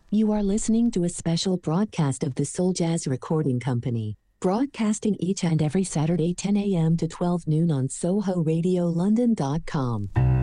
You are listening to a special broadcast of the Soul Jazz Recording Company, broadcasting each and every Saturday 10 a.m. to 12 noon on SohoRadioLondon.com.